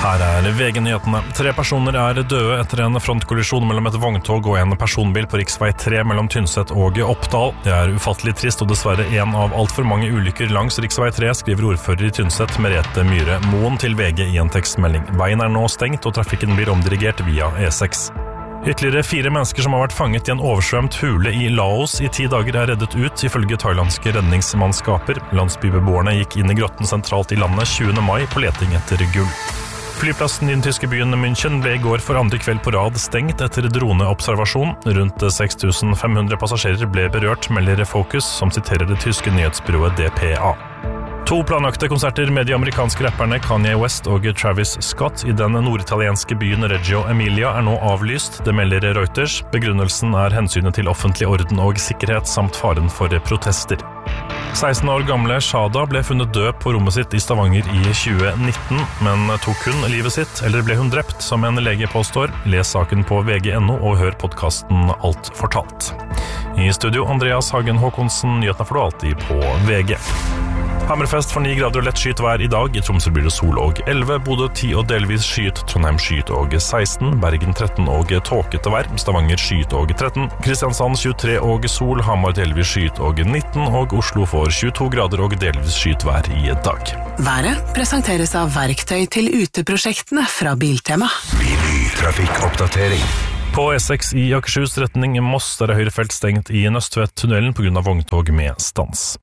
Her VG-nyhetene. 3 personer døde etter en frontkollisjon mellom et vogntog og en personbil på riksvei 3 mellom Tynset og Oppdal. Det ufattelig trist og dessverre en av alt for mange ulykker langs riksvei 3, skriver ordfører i Tynset Merete Myhre Moen til VG i en tekstmelding. Veien nå stengt og trafikken blir omdirigert via E6. Ytterligere 4 mennesker som har vært fanget i en oversvømt hule i Laos i 10 dager reddet ut, ifølge thailandske redningsmannskaper. Landsbybeboerne gikk inn i grotten sentralt i landet 20. mai på leting etter gull. Flyplassen i den tyske byen München ble i går for andre kveld på rad stengt etter droneobservasjon. Rundt 6500 passasjerer ble berørt, melder Focus, som siterer det tyske nyhetsbyrået DPA. 2 planlagte konserter med de amerikanske rapperne Kanye West og Travis Scott i den norditalienske byen Reggio Emilia nå avlyst, det melder Reuters. Begrunnelsen hensynet til offentlig orden og sikkerhet samt faren for protester. 16 år gamle Shada ble funnet død på rommet sitt i Stavanger i 2019, men tok hun livet sitt, eller ble hun drept, som en lege påstår? Les saken på VG.no og hør podcasten Alt fortalt. I studio Andreas Hagen Håkonsen, nyhetene får du alltid på VG. Hammerfest for 9 grader og lett skyet vær i dag. I Tromsø blir det sol og 11, Bodø 10 og delvis skyet, Trondheim skyet og 16, Bergen 13 og tåkete vær, Stavanger skyet og 13, Kristiansand 23 og sol, Hamar delvis skyet og 19, og Oslo får 22 grader og delvis skyet vær i dag. Været presenteres av verktøy til uteprosjektene fra Biltema. Trafikkoppdatering. På E6 i Akershus retning Moss er høyrefelt stengt i Nøstvedt-tunnelen på grunn av vogntog med stans.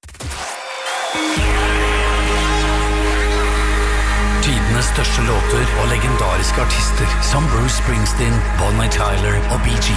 Tidenes største låter og legendariske artister som Bruce Springsteen, Bonnie Tyler og Bee Gees.